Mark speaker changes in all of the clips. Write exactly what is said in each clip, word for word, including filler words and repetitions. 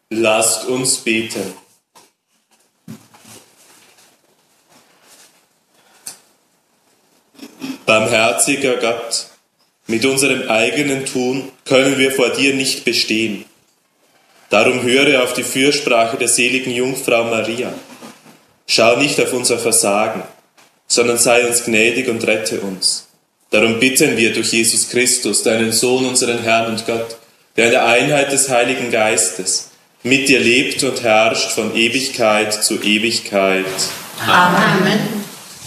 Speaker 1: Lasst uns beten. Barmherziger Gott, mit unserem eigenen Tun können wir vor dir nicht bestehen. Darum höre auf die Fürsprache der seligen Jungfrau Maria. Schau nicht auf unser Versagen, sondern sei uns gnädig und rette uns. Darum bitten wir durch Jesus Christus, deinen Sohn, unseren Herrn und Gott, der in der Einheit des Heiligen Geistes mit dir lebt und herrscht von Ewigkeit zu Ewigkeit.
Speaker 2: Amen.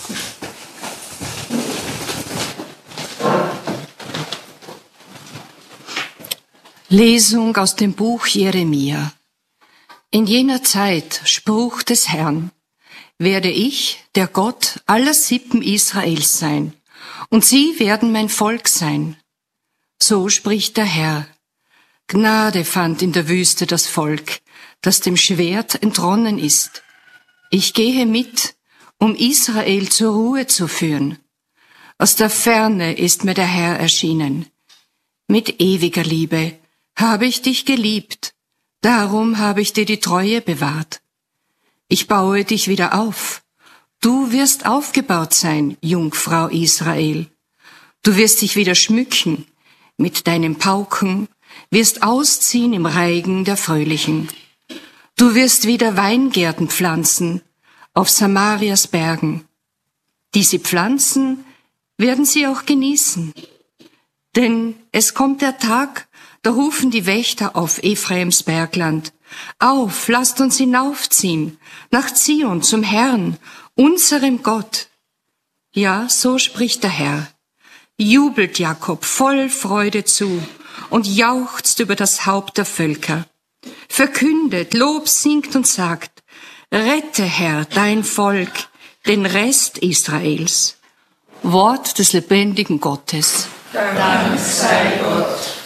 Speaker 3: Lesung aus dem Buch Jeremia. In jener Zeit, Spruch des Herrn, werde ich, der Gott aller Sippen Israels sein, und sie werden mein Volk sein. So spricht der Herr. Gnade fand in der Wüste das Volk, das dem Schwert entronnen ist. Ich gehe mit, um Israel zur Ruhe zu führen. Aus der Ferne ist mir der Herr erschienen. Mit ewiger Liebe habe ich dich geliebt, darum habe ich dir die Treue bewahrt. Ich baue dich wieder auf. Du wirst aufgebaut sein, Jungfrau Israel. Du wirst dich wieder schmücken mit deinen Pauken, wirst ausziehen im Reigen der Fröhlichen. Du wirst wieder Weingärten pflanzen auf Samarias Bergen. Die sie pflanzen, werden sie auch genießen. Denn es kommt der Tag, da rufen die Wächter auf Ephraims Bergland: Auf, lasst uns hinaufziehen, nach Zion zum Herrn, unserem Gott. Ja, so spricht der Herr. Jubelt Jakob voll Freude zu und jauchzt über das Haupt der Völker. Verkündet, Lob singt und sagt: Rette, Herr, dein Volk, den Rest Israels. Wort des lebendigen Gottes.
Speaker 2: Dank sei Gott.